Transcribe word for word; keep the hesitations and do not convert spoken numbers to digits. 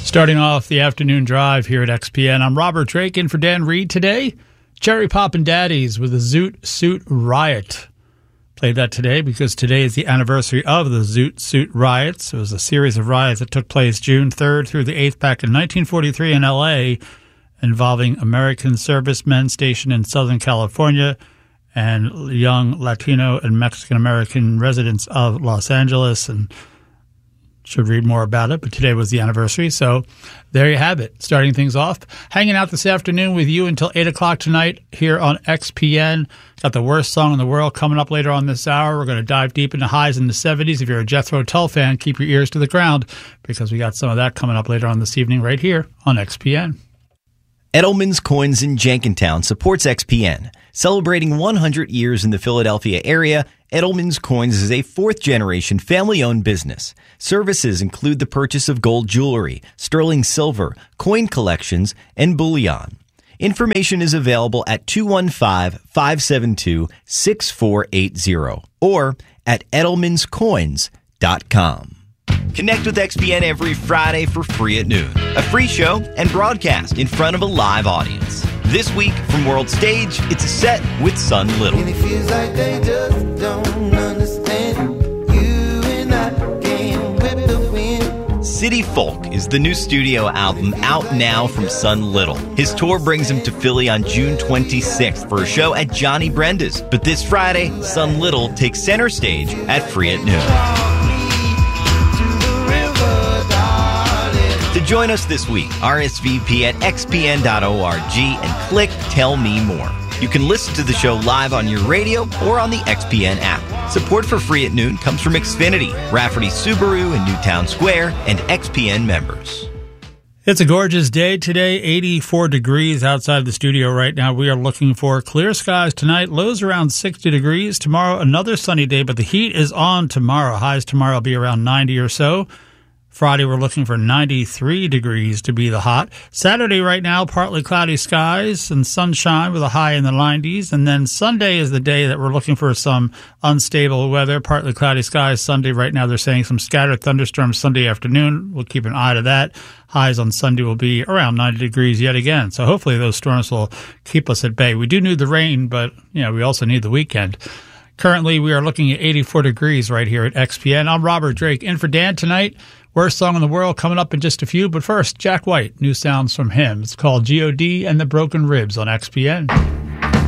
Starting off the afternoon drive here at X P N, I'm Robert Drake in for Dan Reed today. Cherry Poppin' Daddies with the Zoot Suit Riot. Played that today because today is the anniversary of the Zoot Suit Riots. It was a series of riots that took place June third through the eighth back in nineteen forty-three in L A, involving American servicemen stationed in Southern California and young Latino and Mexican-American residents of Los Angeles, and should read more about it, but today was the anniversary, so there you have it. Starting things off, hanging out this afternoon with you until eight o'clock tonight here on X P N. Got the worst song in the world coming up later on this hour. We're going to dive deep into highs in the seventies. If you're a Jethro Tull fan, keep your ears to the ground because we got some of that coming up later on this evening right here on X P N. Edelman's Coins in Jenkintown supports X P N. Celebrating one hundred years in the Philadelphia area, Edelman's Coins is a fourth-generation family-owned business. Services include the purchase of gold jewelry, sterling silver, coin collections, and bullion. Information is available at two one five, five seven two, six four eight zero or at edelmans coins dot com. Connect with X P N every Friday for free at noon. A free show and broadcast in front of a live audience. This week from World Stage, it's a set with Sun Little. And it feels like they just don't understand. You and I can't whip the wind. City Folk is the new studio album out now from Sun Little. His tour brings him to Philly on June twenty-sixth for a show at Johnny Brenda's. But this Friday, Sun Little takes center stage at Free at Noon. To join us this week, R S V P at x p n dot org and click Tell Me More. You can listen to the show live on your radio or on the X P N app. Support for Free at Noon comes from Xfinity, Rafferty Subaru in Newtown Square, and X P N members. It's a gorgeous day today, eighty-four degrees outside the studio right now. We are looking for clear skies tonight, lows around sixty degrees. Tomorrow, another sunny day, but the heat is on tomorrow. Highs tomorrow will be around ninety or so. Friday, we're looking for ninety-three degrees to be the hot. Saturday right now, partly cloudy skies and sunshine with a high in the nineties. And then Sunday is the day that we're looking for some unstable weather, partly cloudy skies. Sunday right now, they're saying some scattered thunderstorms Sunday afternoon. We'll keep an eye to that. Highs on Sunday will be around ninety degrees yet again. So hopefully those storms will keep us at bay. We do need the rain, but you know, we also need the weekend. Currently, we are looking at eighty-four degrees right here at X P N. I'm Robert Drake in for Dan tonight. Worst song in the world coming up in just a few. But first, Jack White, new sounds from him. It's called G O D and the Broken Ribs on X P N.